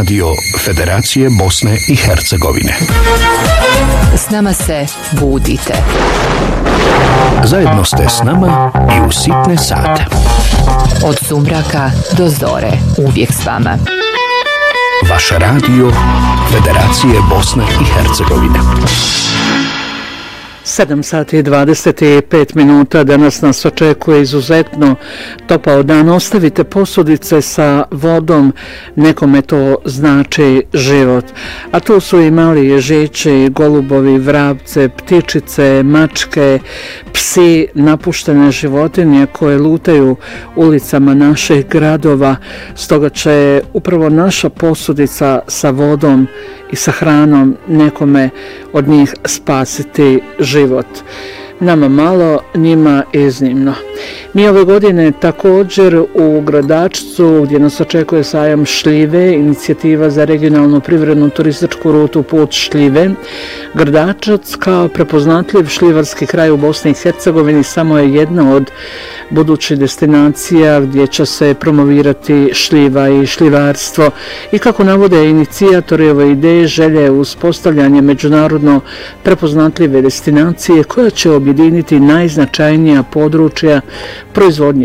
radio Federacije Bosne i Hercegovine. S nama se budite. Zajedno ste s nama i u sitne sate. Od sumraka do zore, uvijek s vama. Vaš radio Federacije Bosne i Hercegovine. 7 sati i 25 minuta. Danas nas očekuje izuzetno topao dan. Ostavite posudice sa vodom, nekome to znači život. A tu su i mali ježići, golubovi, vrapce, ptičice, mačke, psi, napuštene životinje koje lutaju ulicama naših gradova. Stoga će upravo naša posudica sa vodom i sa hranom nekome od njih spasiti život. Nama malo, njima iznimno. Mi ove godine također u Gradačcu, gdje nas očekuje sajam šljive, inicijativa za regionalnu privrednu turističku rutu Put šljive. Gradačac kao prepoznatljiv šljivarski kraj u Bosni i Hercegovini samo je jedna od budućih destinacija gdje će se promovirati šljiva i šljivarstvo. I kako navode inicijatori ove ideje, želja je uspostavljanje međunarodno prepoznatljive destinacije koja će objediniti najznačajnija područja proizvodnje